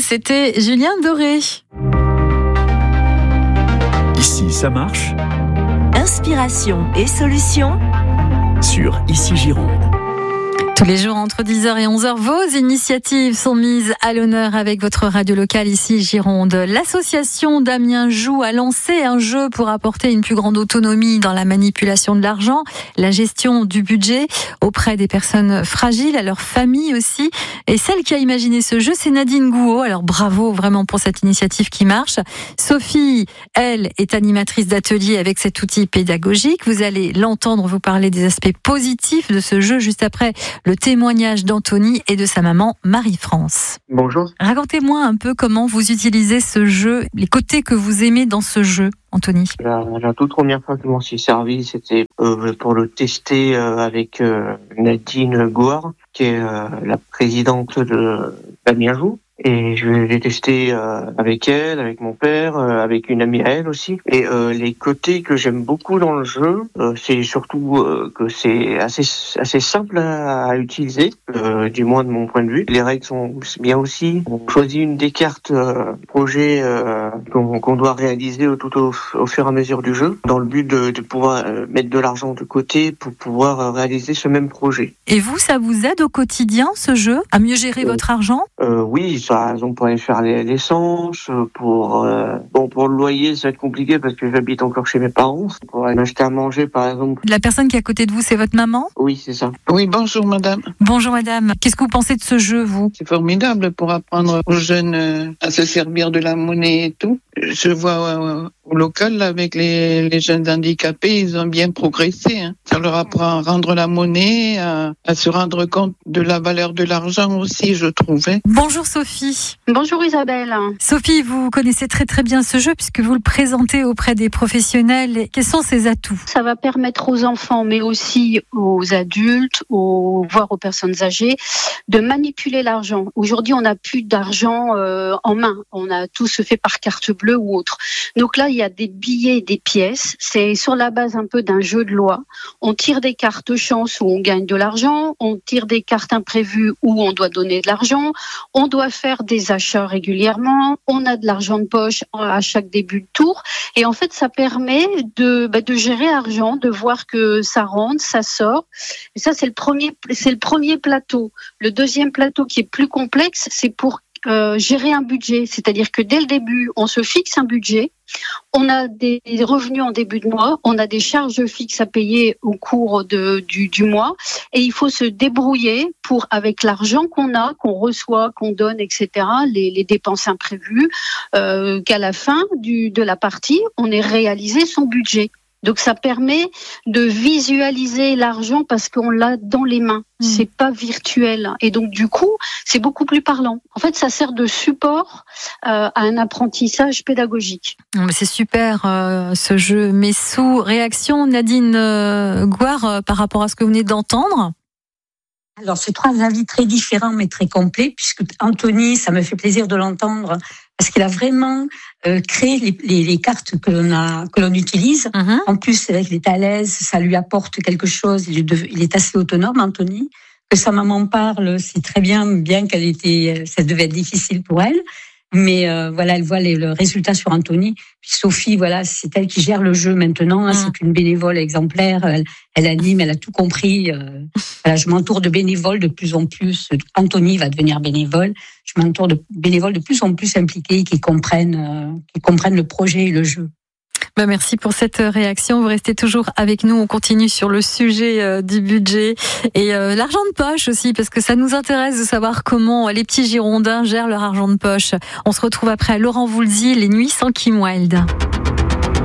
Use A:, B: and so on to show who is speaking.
A: c'était Julien Doré.
B: Ici, ça marche.
C: Inspiration et solutions
B: Sur Ici Gironde.
A: Tous les jours entre 10h et 11h, vos initiatives sont mises à l'honneur avec votre radio locale ici Gironde. L'association Damien Joux a lancé un jeu pour apporter une plus grande autonomie dans la manipulation de l'argent, la gestion du budget auprès des personnes fragiles, à leur famille aussi. Et celle qui a imaginé ce jeu, c'est Nadine Gouault. Alors bravo vraiment pour cette initiative qui marche. Sophie, elle, est animatrice d'atelier avec cet outil pédagogique. Vous allez l'entendre vous parler des aspects positifs de ce jeu juste après le témoignage d'Anthony et de sa maman Marie-France.
D: Bonjour.
A: Racontez-moi un peu comment vous utilisez ce jeu, les côtés que vous aimez dans ce jeu, Anthony.
D: La toute première fois que je m'en suis servi, c'était pour le tester avec Nadine Gouault, qui est la présidente de Damien Joux. Et je l'ai testé avec elle, avec mon père, avec une amie à elle aussi. Et les côtés que j'aime beaucoup dans le jeu, c'est surtout que c'est assez simple à utiliser, du moins de mon point de vue. Les règles sont bien aussi. On choisit une des cartes projet qu'on doit réaliser tout au fur et à mesure du jeu, dans le but de pouvoir mettre de l'argent de côté pour pouvoir réaliser ce même projet.
A: Et vous, ça vous aide au quotidien, ce jeu, à mieux gérer votre argent ?
D: Oui, par exemple pour aller faire l'essence, pour le loyer, ça va être compliqué parce que j'habite encore chez mes parents. Pour aller m'acheter à manger, par exemple.
A: La personne qui est à côté de vous, c'est votre maman ?
D: Oui, c'est ça.
E: Oui, bonjour madame.
A: Bonjour madame. Qu'est-ce que vous pensez de ce jeu, vous ?
E: C'est formidable pour apprendre aux jeunes à se servir de la monnaie et tout. Je vois au local, là, avec les jeunes handicapés, ils ont bien progressé. Ça leur apprend à rendre la monnaie, à se rendre compte de la valeur de l'argent aussi, je trouvais.
A: Bonjour Sophie.
F: Bonjour Isabelle.
A: Sophie, vous connaissez très très bien ce jeu puisque vous le présentez auprès des professionnels. Quels sont ses atouts ?
F: Ça va permettre aux enfants, mais aussi aux adultes, voire aux personnes âgées, de manipuler l'argent. Aujourd'hui, on n'a plus d'argent en main. On a tout se fait par carte bleue ou autre. Donc là, il y a des billets et des pièces. C'est sur la base un peu d'un jeu de loi. On tire des cartes chance où on gagne de l'argent. On tire des cartes imprévues où on doit donner de l'argent. On doit faire des achats régulièrement. On a de l'argent de poche à chaque début de tour. Et en fait, ça permet de gérer l'argent, de voir que ça rentre, ça sort. Et ça, c'est le premier plateau. Le deuxième plateau qui est plus complexe, c'est pour gérer un budget. C'est-à-dire que dès le début, on se fixe un budget. On a des revenus en début de mois, on a des charges fixes à payer au cours du mois et il faut se débrouiller pour, avec l'argent qu'on a, qu'on reçoit, qu'on donne, etc., les dépenses imprévues, qu'à la fin de la partie, on ait réalisé son budget. Donc ça permet de visualiser l'argent parce qu'on l'a dans les mains. C'est pas virtuel. Et donc du coup, c'est beaucoup plus parlant. En fait, ça sert de support à un apprentissage pédagogique.
A: C'est super ce jeu. Mais sous réaction, Nadine Gouault, par rapport à ce que vous venez d'entendre ?
G: Alors, c'est trois avis très différents mais très complets, puisque Anthony, ça me fait plaisir de l'entendre, parce qu'il a vraiment créé les cartes que l'on utilise. En plus, avec les Thalès, ça lui apporte quelque chose. Il est assez autonome, Anthony. Que sa maman parle, c'est très bien ça devait être difficile pour elle. Mais voilà, elle voit le résultat sur Anthony. Puis Sophie, voilà, c'est elle qui gère le jeu maintenant. C'est une bénévole exemplaire. Elle anime, elle a tout compris. Voilà, je m'entoure de bénévoles de plus en plus. Anthony va devenir bénévole. Je m'entoure de bénévoles de plus en plus impliqués qui comprennent le projet et le jeu.
A: Merci pour cette réaction. Vous restez toujours avec nous. On continue sur le sujet du budget et l'argent de poche aussi, parce que ça nous intéresse de savoir comment les petits Girondins gèrent leur argent de poche. On se retrouve après Laurent Voulzy, Les Nuits sans Kim Wilde.